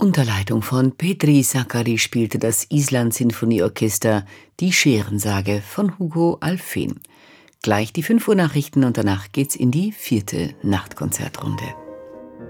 Unter Leitung von Petri Sakari spielte das Island-Sinfonieorchester die Scherensäge von Hugo Alfvén. Gleich die 5 Uhr Nachrichten und danach geht's in die 4. Nachtkonzertrunde.